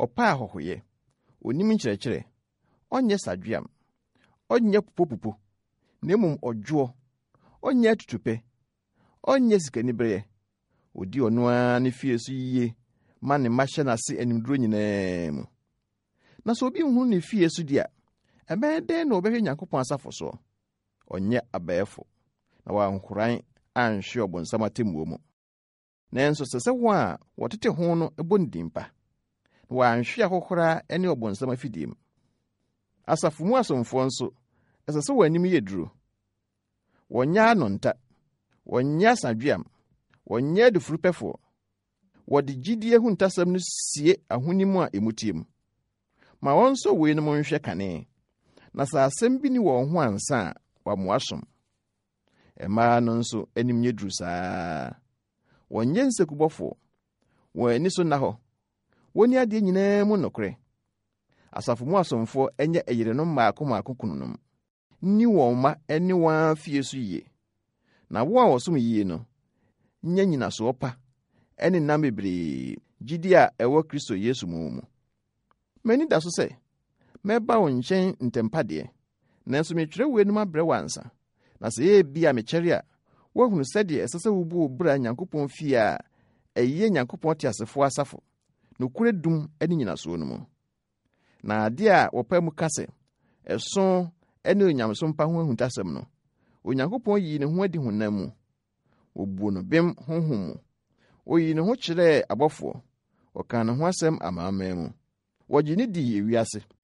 Ọpa ahohoye, onim nkyerɛkyerɛ, ɔnyɛ sadweam, ɔnyɛ pupopupo, na mmom ɔdwoɔ, ɔnyɛ atutupe, ɔnyɛ sikanibere, odi ɔno ara ne fie so yie, ma ne mma hyɛ n'ase animduro nyinaa mu. Na sɛ obi nhunu ne fie so di a, ɛbɛyɛ dɛn na ɔbɛhwɛ Nyankopɔn asafo so? Ɔnyɛ abɛɛfo, na wanhoran anhwe ɔbonsam atemmuo mu. Nanso sɛ wɔn a wɔtete ho no bɔ ne din pa, na wanhwe ahohora ne ɔbonsam afidie mu. Asafo mu asomfoɔ nso, ɛsɛ sɛ wɔn anim yɛ duru. Wɔnyɛ anonta, wɔnyɛ asadweam, wɔnyɛ adifurupɛfoɔ. Wɔde gyidie ho ntasɛm no sie ahonim a emu tie mu. Ma wɔn nso weinom nhwɛ kane, na sɛ asɛm bi ni wɔn ho ansa a wɔamoa som. Mmaa no nso anim nyɛ duru saa. Wɔnyɛ nsekubɔfoɔ, wɔn ani so nna hɔ. Wɔni adeɛ nyinaa mu nokorɛ. Asafo mu asomfoɔ ɛnyɛ ɛyerenom mmaako kununom. Nni wɔn mma ne wɔn fie so yie. Na wɔn a wɔsom yie no, nyɛ nyinasoɔ pa ɛne nam bebree, gyidi a ɛwɔ Kristo Yesu mu. M'ani da so sɛ, mɛba wo nkyɛn ntɛmpadeɛ, nanso metwerɛ weinom abrɛ wo ansa. Na sɛ ɛyɛ bi a mekyɛre a, woahunu sɛdeɛ ɛsɛ sɛ wobu wo bra Nyankopɔn fie a ɛyɛ Nyankopɔn teasefoɔ asafo, nokorɛ dum ne nyinasoɔ no mu. Na adeɛ a wɔpa mu ka sɛ, ɛso ne onyamso mpa ho ahuntasɛm no, Onyankopɔn yii ne ho adi honam mu. Wɔbuo no bem honhom mu. Oyii ne ho kyerɛɛ abɔfoɔ. Wɔkaa ne ho asɛm amanaman mu. Wɔgye ne dii ewiase.